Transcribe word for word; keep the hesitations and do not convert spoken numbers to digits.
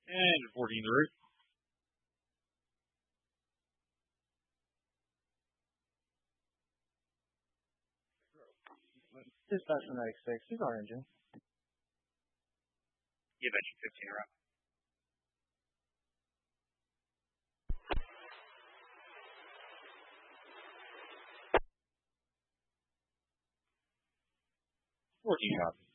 And fourteen to root. Dispatch from ninety-six. Who's our engine? Give engine fifteen around. fourteen copy.